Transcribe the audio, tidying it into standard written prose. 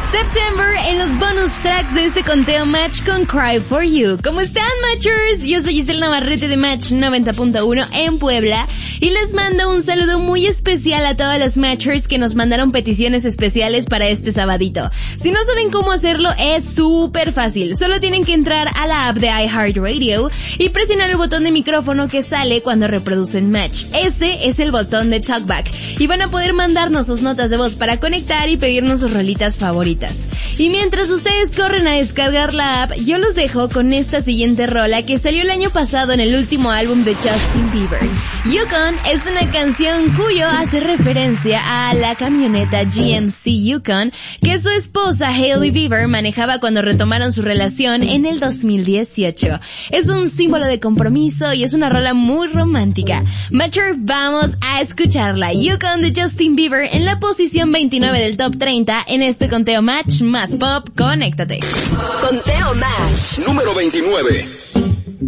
September en los bonus tracks de este conteo Match con Cry For You. ¿Cómo están, Matchers? Yo soy Giselle Navarrete de Match 90.1 en Puebla y les mando un saludo muy especial a todos los Matchers que nos mandaron peticiones especiales para este sabadito. Si no saben cómo hacerlo, es súper fácil. Solo tienen que entrar a la app de iHeartRadio y presionar el botón de micrófono que sale cuando reproducen Match. Ese es el botón de Talkback y van a poder mandarnos sus notas de voz para conectar y pedirnos sus rolitas favoritas. Y mientras ustedes corren a descargar la app, yo los dejo con esta siguiente rola que salió el año pasado en el último álbum de Justin Bieber. Yukon es una canción cuyo hace referencia a la camioneta GMC Yukon que su esposa Hailey Bieber manejaba cuando retomaron su relación en el 2018. Es un símbolo de compromiso y es una rola muy romántica. Matcher, vamos a escucharla. Yukon de Justin Bieber en la posición 29 del Top 30 en este conteo Match más Pop. Conéctate. Conteo Match número 29.